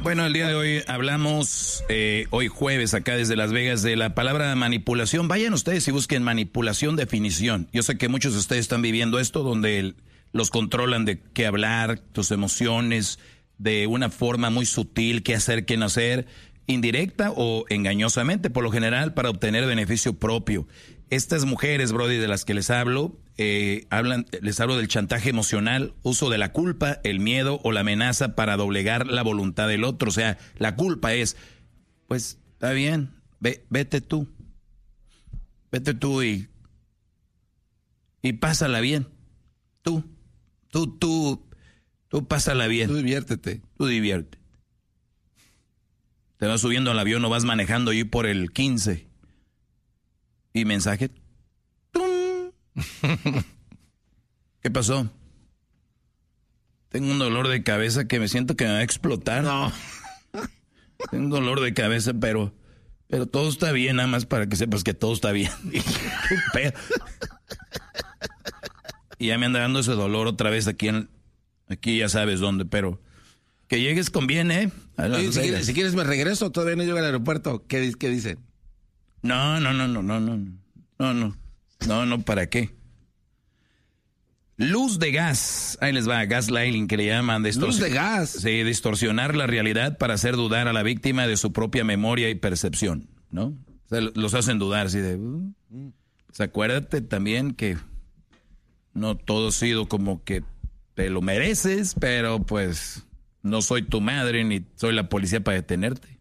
Bueno, el día de hoy hablamos, hoy jueves, acá desde Las Vegas, de la palabra manipulación. Vayan ustedes y busquen manipulación, definición. Yo sé que muchos de ustedes están viviendo esto, donde los controlan de qué hablar, tus emociones, de una forma muy sutil, qué hacer, qué no hacer, indirecta o engañosamente, por lo general, para obtener beneficio propio. Estas mujeres, brody, de las que les hablo, les hablo del chantaje emocional, uso de la culpa, el miedo o la amenaza para doblegar la voluntad del otro. O sea, la culpa es, pues, está bien, vete tú y pásala bien. Tú pásala bien. Tú diviértete. Te vas subiendo al avión o vas manejando ahí por el 15. Y mensaje. ¡Tum! ¿Qué pasó? Tengo un dolor de cabeza que me siento que me va a explotar. No. Tengo un dolor de cabeza, pero todo está bien, nada más para que sepas que todo está bien. Y ya me anda dando ese dolor otra vez aquí ya sabes dónde, pero que llegues conviene, ¿eh? Si quieres me regreso, todavía no llego al aeropuerto. ¿Qué dicen? No, ¿para qué? Luz de gas, ahí les va, gaslighting que le llaman. Luz de gas. Sí, distorsionar la realidad para hacer dudar a la víctima de su propia memoria y percepción, ¿no? O sea, los hacen dudar, así de... Pues acuérdate también que no todo ha sido como que te lo mereces, pero pues no soy tu madre ni soy la policía para detenerte.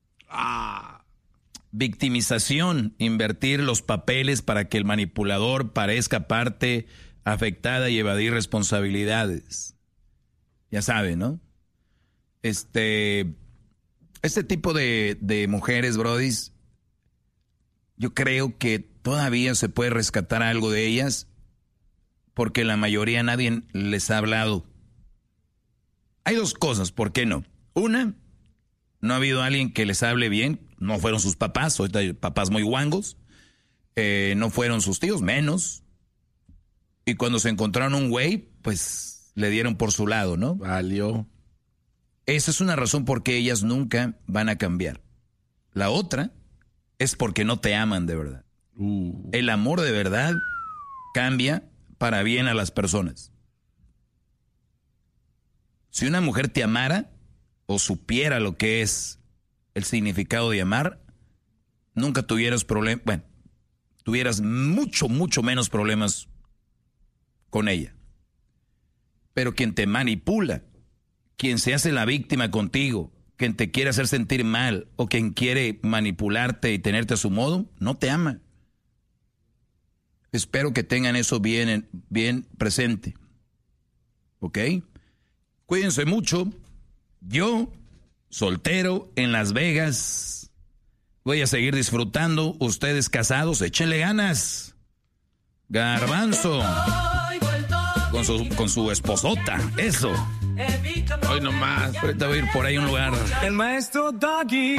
Victimización, invertir los papeles para que el manipulador parezca parte afectada y evadir responsabilidades. Ya saben, ¿no? Este tipo de mujeres, brodis, yo creo que todavía se puede rescatar algo de ellas porque la mayoría nadie les ha hablado. Hay dos cosas, ¿por qué no? Una, no ha habido alguien que les hable bien. No fueron sus papás, ahorita hay papás muy guangos. No fueron sus tíos, menos. Y cuando se encontraron un güey, pues le dieron por su lado, ¿no? Valió. Esa es una razón por qué ellas nunca van a cambiar. La otra es porque no te aman de verdad. El amor de verdad cambia para bien a las personas. Si una mujer te amara o supiera lo que es el significado de amar, nunca tuvieras problemas, bueno, tuvieras mucho menos problemas con ella. Pero quien te manipula, quien se hace la víctima contigo, quien te quiere hacer sentir mal o quien quiere manipularte y tenerte a su modo, no te ama. Espero que tengan eso bien presente. ¿Ok? Cuídense mucho. Yo, soltero en Las Vegas, voy a seguir disfrutando. Ustedes casados, échenle ganas. Garbanzo con su esposota, eso. Hoy nomás. Ahorita voy a ir por ahí a un lugar. El maestro Doggy.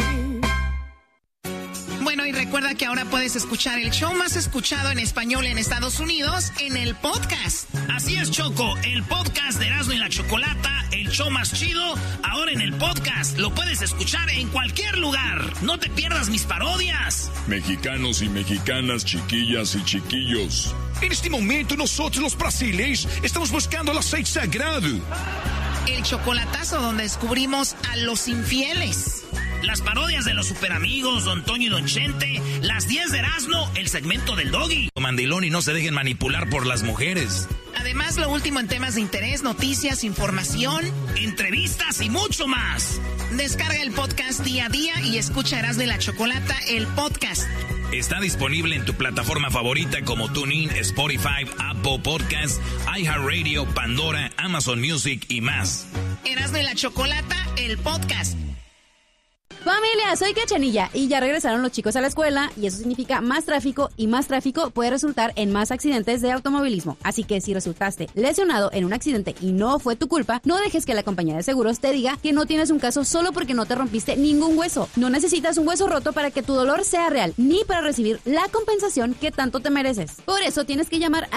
Bueno, y recuerda que ahora puedes escuchar el show más escuchado en español en Estados Unidos en el podcast. Así es, Choco, el podcast de Erasmo y la Chocolata, el show más chido, ahora en el podcast. Lo puedes escuchar en cualquier lugar. No te pierdas mis parodias. Mexicanos y mexicanas, chiquillas y chiquillos. En este momento nosotros los brasileños estamos buscando el aceite sagrado. El chocolatazo donde descubrimos a los infieles. Las parodias de los superamigos, Don Toño y Don Chente, las 10 de Erasmo, el segmento del Doggy. Mandilón y no se dejen manipular por las mujeres. Además, lo último en temas de interés, noticias, información, entrevistas y mucho más. Descarga el podcast día a día y escucha Erasmo y la Chocolata, el podcast. Está disponible en tu plataforma favorita como TuneIn, Spotify, Apple Podcasts, iHeartRadio, Pandora, Amazon Music y más. Erasmo y la Chocolata, el podcast. Familia, soy Cachanilla y ya regresaron los chicos a la escuela y eso significa más tráfico y más tráfico puede resultar en más accidentes de automovilismo. Así que si resultaste lesionado en un accidente y no fue tu culpa, no dejes que la compañía de seguros te diga que no tienes un caso solo porque no te rompiste ningún hueso. No necesitas un hueso roto para que tu dolor sea real, ni para recibir la compensación que tanto te mereces. Por eso tienes que llamar a